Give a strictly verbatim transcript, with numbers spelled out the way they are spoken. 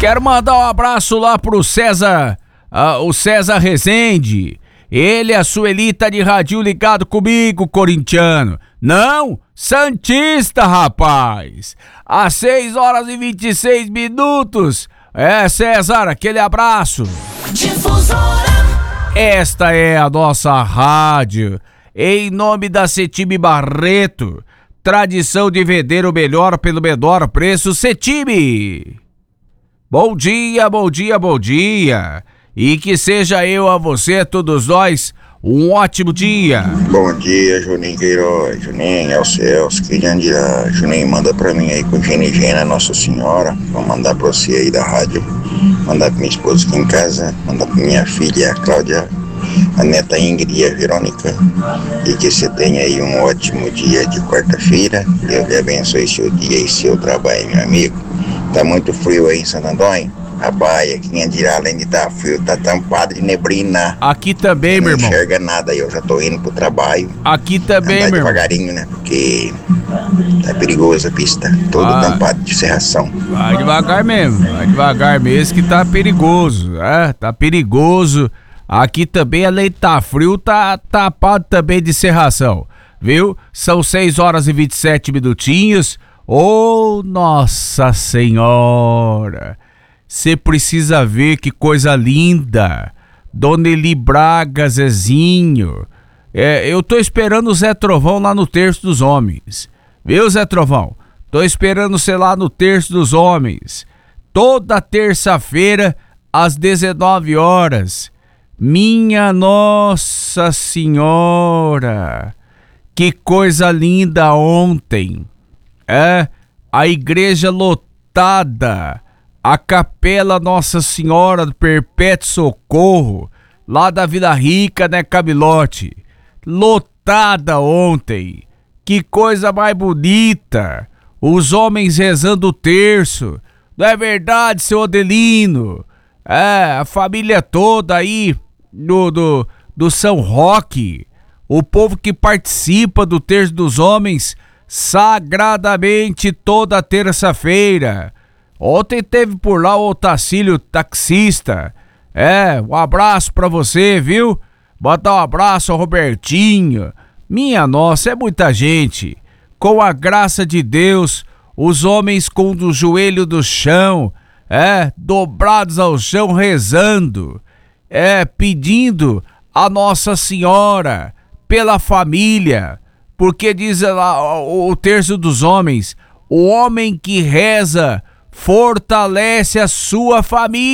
Quero mandar um abraço lá pro César, uh, o César Rezende. Ele e a Sueli tá de radinho ligado comigo, corintiano. Não, santista, rapaz. Às seis horas e vinte e seis minutos. É, César, aquele abraço. Difusora. Esta é a nossa rádio. Em nome da Cetime Barreto. Tradição de vender o melhor pelo menor preço, Cetime. Bom dia, bom dia, bom dia. E que seja eu a você, todos nós, um ótimo dia. Bom dia, Juninho Queiroz. Juninho, é o Celso, que grande a Juninho, manda pra mim aí com Gene Gena, Nossa Senhora. Vou mandar pra você aí da rádio, mandar pra minha esposa aqui em casa, mandar pra minha filha, a Cláudia, a neta Ingrid e a Verônica. E que você tenha aí um ótimo dia de quarta-feira. Deus lhe abençoe seu dia e seu trabalho, meu amigo. Tá muito frio aí em Santo Antônio? A baia, quem dirá, além de estar frio, tá tampado de neblina. Aqui também, meu irmão. Não enxerga nada, eu já tô indo pro trabalho. Aqui também, Andar meu irmão. devagarinho, né? Porque tá perigoso a pista, todo Ah. tampado de serração. Vai devagar mesmo, vai devagar mesmo que tá perigoso, é, tá perigoso. Aqui também, além de tá frio, tá tapado também de serração, viu? São seis horas e vinte e sete minutinhos. Ô, Nossa Senhora! Você precisa ver que coisa linda. Dona Eli Braga, Zezinho. É, eu tô esperando o Zé Trovão lá no Terço dos Homens. Viu, Zé Trovão? Tô esperando você lá no Terço dos Homens. Toda terça-feira, às dezenove horas. Minha Nossa Senhora. Que coisa linda ontem. É, a igreja lotada. A Capela Nossa Senhora do Perpétuo Socorro, lá da Vila Rica, né, Cabilote? Lotada ontem. Que coisa mais bonita. Os homens rezando o terço. Não é verdade, seu Odelino? É, a família toda aí do, do, do São Roque. O povo que participa do terço dos homens sagradamente toda terça-feira. Ontem teve por lá o Otacílio taxista. É, um abraço pra você, viu? Bota um abraço ao Robertinho. Minha nossa, é muita gente. Com a graça de Deus, os homens com o joelho do chão, é, dobrados ao chão rezando, é, pedindo a Nossa Senhora pela família, porque diz lá o, o terço dos homens, o homem que reza fortalece a sua família.